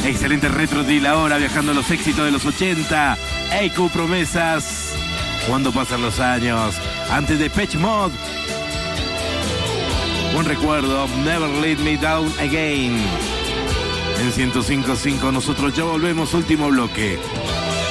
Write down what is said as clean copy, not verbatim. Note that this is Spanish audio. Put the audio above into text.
Excelente retro deal ahora, viajando a los éxitos de los 80. EQ Promesas. Cuando pasan los años. Antes de Depeche Mode. Un recuerdo, Never Let Me Down Again. En 105.5 nosotros ya volvemos, último bloque.